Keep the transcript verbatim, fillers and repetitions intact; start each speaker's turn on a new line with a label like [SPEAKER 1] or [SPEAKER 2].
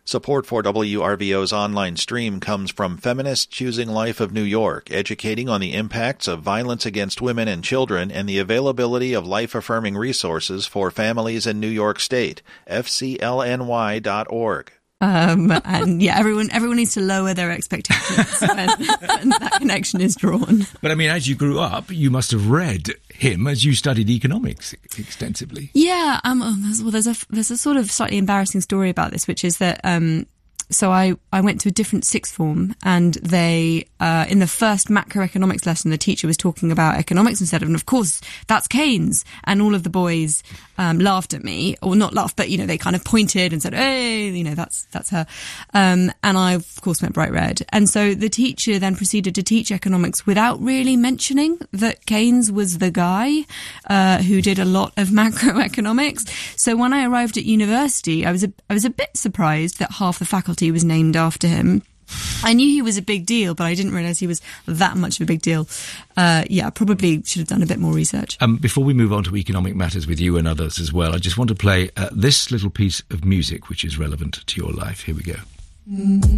[SPEAKER 1] Support for W R V O's online stream comes from Feminists Choosing Life of New York, educating on the impacts of violence against women and children and the availability of life-affirming resources for families in New York State. F C L N Y dot org.
[SPEAKER 2] Um, and yeah, everyone everyone needs to lower their expectations when, when that connection is drawn.
[SPEAKER 3] But I mean, as you grew up, you must have read him as you studied economics extensively.
[SPEAKER 2] Yeah, um, well, there's a there's a sort of slightly embarrassing story about this, which is that um, so I I went to a different sixth form, and they uh, in the first macroeconomics lesson, the teacher was talking about economics instead of, and of course that's Keynes, and all of the boys um, laughed at me, or not laughed, but you know they kind of pointed and said, "Hey, you know that's that's her," um, and I of course went bright red. And so the teacher then proceeded to teach economics without really mentioning that Keynes was the guy uh, who did a lot of macroeconomics. So when I arrived at university, I was a, I was a bit surprised that half the faculty was named after him. I knew he was a big deal, but I didn't realise he was that much of a big deal. Uh, yeah, probably should have done a bit more research.
[SPEAKER 3] Um, before we move on to economic matters with you and others as well, I just want to play uh, this little piece of music which is relevant to your life. Here we go. Mm-hmm.